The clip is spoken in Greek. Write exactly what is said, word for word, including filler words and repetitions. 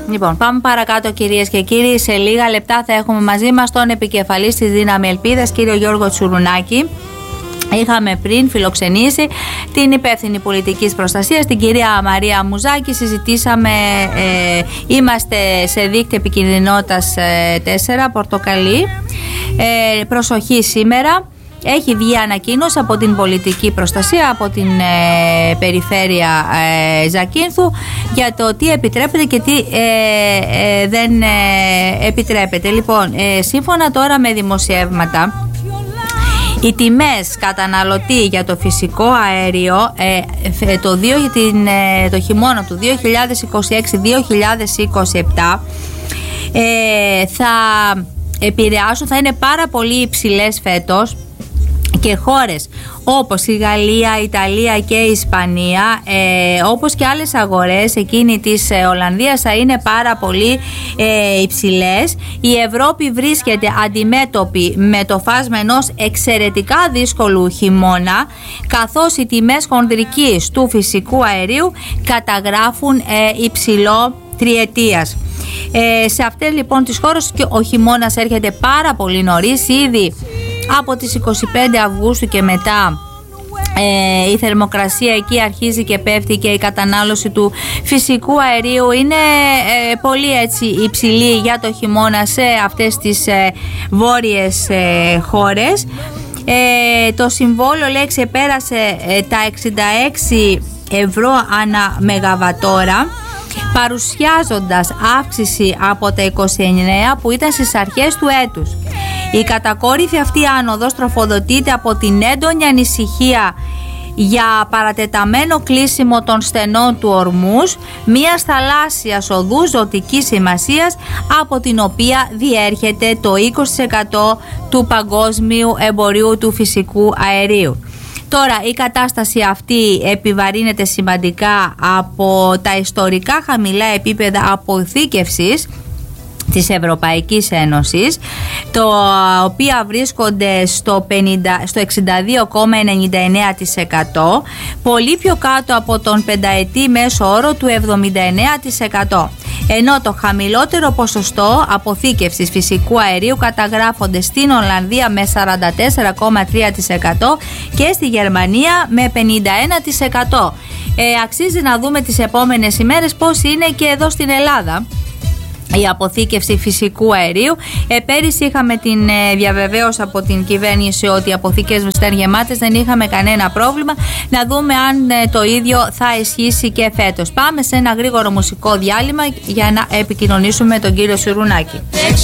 Λοιπόν, πάμε παρακάτω, κυρίες και κύριοι. Σε λίγα λεπτά θα έχουμε μαζί μας τον επικεφαλής της Δύναμη Ελπίδας, κύριο Γιώργο Τσουρουνάκη. Είχαμε πριν φιλοξενήσει την υπεύθυνη πολιτικής προστασίας, την κυρία Μαρία Μουζάκη. Συζητήσαμε, ε, είμαστε σε δίκτυο επικινδυνότητας ε, τέσσερα, πορτοκαλί. Ε, προσοχή σήμερα. Έχει βγει ανακοίνωση από την πολιτική προστασία, από την ε, περιφέρεια ε, Ζακίνθου, για το τι επιτρέπεται και τι ε, ε, δεν ε, επιτρέπεται. Λοιπόν, ε, σύμφωνα τώρα με δημοσιεύματα, οι τιμές καταναλωτή για το φυσικό αέριο ε, το, δύο, την, ε, το χειμώνα του δύο χιλιάδες είκοσι έξι δύο χιλιάδες είκοσι επτά ε, θα επηρεάσουν, θα είναι πάρα πολύ υψηλές φέτος, και χώρες όπως η Γαλλία, η Ιταλία και η Ισπανία, ε, όπως και άλλες αγορές εκείνη της ε, Ολλανδίας, θα είναι πάρα πολύ ε, υψηλές. Η Ευρώπη βρίσκεται αντιμέτωπη με το φάσμα ενός εξαιρετικά δύσκολου χειμώνα, καθώς οι τιμές χονδρικής του φυσικού αερίου καταγράφουν ε, υψηλό τριετίας. Ε, σε αυτές λοιπόν τις χώρες και ο χειμώνας έρχεται πάρα πολύ νωρίς. Ήδη από τις είκοσι πέντε Αυγούστου και μετά ε, η θερμοκρασία εκεί αρχίζει και πέφτει, και η κατανάλωση του φυσικού αερίου είναι ε, πολύ έτσι υψηλή για το χειμώνα σε αυτές τις ε, βόρειες ε, χώρες. Ε, το συμβόλαιο, λέει, ξεπέρασε ε, τα εξήντα έξι ευρώ ανά μεγαβατόρα, παρουσιάζοντας αύξηση από τα είκοσι εννέα που ήταν στις αρχές του έτους. Η κατακόρυφη αυτή άνοδος τροφοδοτείται από την έντονη ανησυχία για παρατεταμένο κλείσιμο των στενών του Ορμούζ, μιας θαλάσσιας οδού ζωτικής σημασίας, από την οποία διέρχεται το είκοσι τοις εκατό του παγκόσμιου εμπορίου του φυσικού αερίου. Τώρα η κατάσταση αυτή επιβαρύνεται σημαντικά από τα ιστορικά χαμηλά επίπεδα αποθήκευσης της Ευρωπαϊκής Ένωσης, το οποία βρίσκονται στο, πενήντα, στο εξήντα δύο κόμμα ενενήντα εννέα τοις εκατό, πολύ πιο κάτω από τον πενταετή μέσο όρο του εβδομήντα εννέα τοις εκατό. Ενώ το χαμηλότερο ποσοστό αποθήκευσης φυσικού αερίου καταγράφονται στην Ολλανδία με σαράντα τέσσερα κόμμα τρία τοις εκατό και στη Γερμανία με πενήντα ένα τοις εκατό. Ε, αξίζει να δούμε τις επόμενες ημέρες πώς είναι και εδώ στην Ελλάδα η αποθήκευση φυσικού αερίου. Ε, πέρυσι είχαμε την ε, διαβεβαίωση από την κυβέρνηση ότι οι αποθήκες ήταν γεμάτες, δεν είχαμε κανένα πρόβλημα. Να δούμε αν ε, το ίδιο θα ισχύσει και φέτος. Πάμε σε ένα γρήγορο μουσικό διάλειμμα για να επικοινωνήσουμε με τον κύριο Τσουρουνάκη.